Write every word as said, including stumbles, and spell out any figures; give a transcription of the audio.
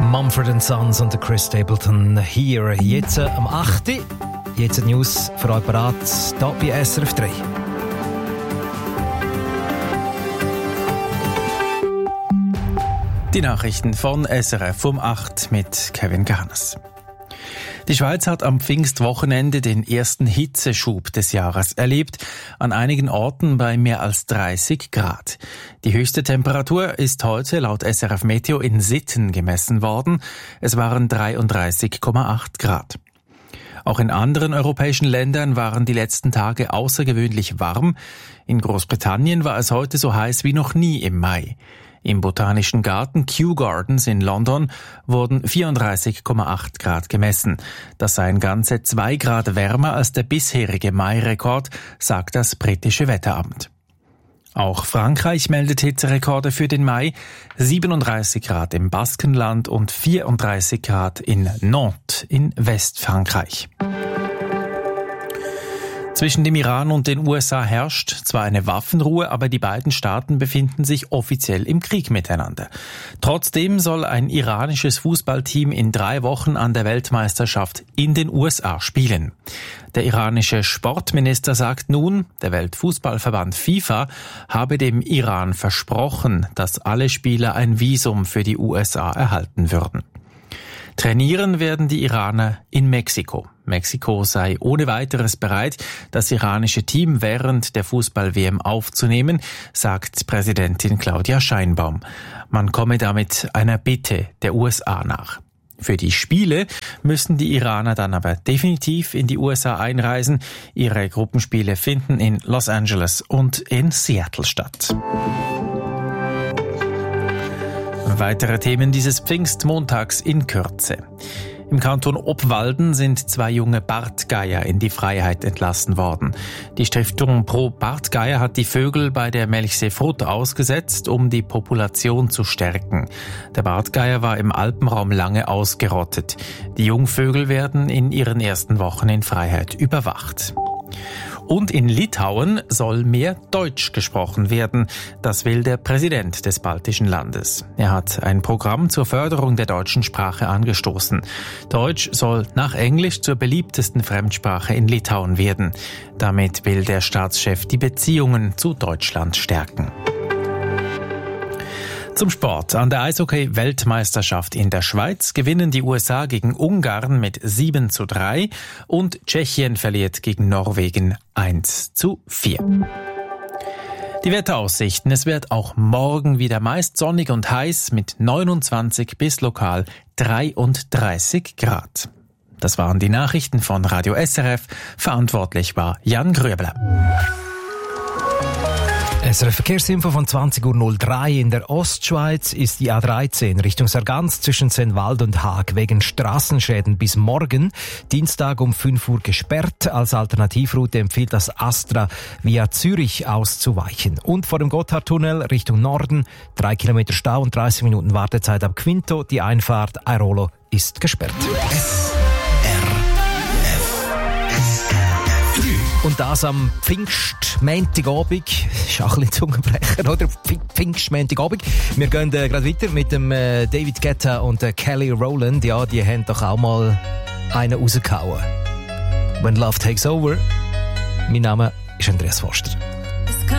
Mumford and Sons und Chris Stapleton hier. Jetzt äh, am acht. Jetzt die News für euch parat, hier bei S R F drei. Die Nachrichten von S R F um acht mit Kevin Garnes. Die Schweiz hat am Pfingstwochenende den ersten Hitzeschub des Jahres erlebt, an einigen Orten bei mehr als dreißig Grad. Die höchste Temperatur ist heute laut S R F Meteo in Sitten gemessen worden. Es waren dreiunddreißig Komma acht Grad. Auch in anderen europäischen Ländern waren die letzten Tage außergewöhnlich warm. In Großbritannien war es heute so heiß wie noch nie im Mai. Im Botanischen Garten Kew Gardens in London wurden vierunddreißig Komma acht Grad gemessen. Das seien ganze zwei Grad wärmer als der bisherige Mai-Rekord, sagt das britische Wetteramt. Auch Frankreich meldet Hitzerekorde für den Mai. siebenunddreißig Grad im Baskenland und vierunddreißig Grad in Nantes in Westfrankreich. Zwischen dem Iran und den U S A herrscht zwar eine Waffenruhe, aber die beiden Staaten befinden sich offiziell im Krieg miteinander. Trotzdem soll ein iranisches Fußballteam in drei Wochen an der Weltmeisterschaft in den U S A spielen. Der iranische Sportminister sagt nun, der Weltfußballverband FIFA habe dem Iran versprochen, dass alle Spieler ein Visum für die U S A erhalten würden. Trainieren werden die Iraner in Mexiko. Mexiko sei ohne weiteres bereit, das iranische Team während der Fußball-W M aufzunehmen, sagt Präsidentin Claudia Scheinbaum. Man komme damit einer Bitte der U S A nach. Für die Spiele müssen die Iraner dann aber definitiv in die U S A einreisen. Ihre Gruppenspiele finden in Los Angeles und in Seattle statt. Weitere Themen dieses Pfingstmontags in Kürze. Im Kanton Obwalden sind zwei junge Bartgeier in die Freiheit entlassen worden. Die Stiftung Pro Bartgeier hat die Vögel bei der Melchseefrutt ausgesetzt, um die Population zu stärken. Der Bartgeier war im Alpenraum lange ausgerottet. Die Jungvögel werden in ihren ersten Wochen in Freiheit überwacht. Und in Litauen soll mehr Deutsch gesprochen werden. Das will der Präsident des baltischen Landes. Er hat ein Programm zur Förderung der deutschen Sprache angestoßen. Deutsch soll nach Englisch zur beliebtesten Fremdsprache in Litauen werden. Damit will der Staatschef die Beziehungen zu Deutschland stärken. Zum Sport. An der Eishockey-Weltmeisterschaft in der Schweiz gewinnen die U S A gegen Ungarn mit sieben zu drei und Tschechien verliert gegen Norwegen eins zu vier. Die Wetteraussichten. Es wird auch morgen wieder meist sonnig und heiß mit neunundzwanzig bis lokal dreiunddreißig Grad. Das waren die Nachrichten von Radio S R F. Verantwortlich war Jan Gröbler. S R F Verkehrsinfo von zwanzig Uhr null drei. In der Ostschweiz ist die A dreizehn Richtung Sargans zwischen Sennwald und Haag wegen Straßenschäden bis morgen Dienstag um fünf Uhr gesperrt. Als Alternativroute empfiehlt das Astra via Zürich auszuweichen. Und vor dem Gotthardtunnel Richtung Norden drei Kilometer Stau und dreißig Minuten Wartezeit ab Quinto. Die Einfahrt Airolo ist gesperrt. Und das am Pfingstmontagabend. Ist auch ein bisschen Zungenbrecher, oder? Pfingstmontagabend. Wir gehen äh, gerade weiter mit dem äh, David Guetta und äh, Kelly Rowland. Ja, die haben doch auch mal einen rausgehauen. When Love Takes Over. Mein Name ist Andreas Forster.